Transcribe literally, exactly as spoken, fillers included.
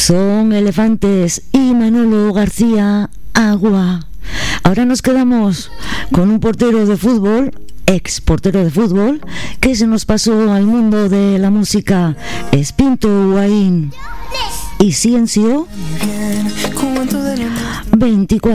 Son Elefantes y Manolo García, Agua. Ahora nos quedamos con un portero de fútbol, ex portero de fútbol, que se nos pasó al mundo de la música, Espinto Guaín y Ciencio veinticuatro.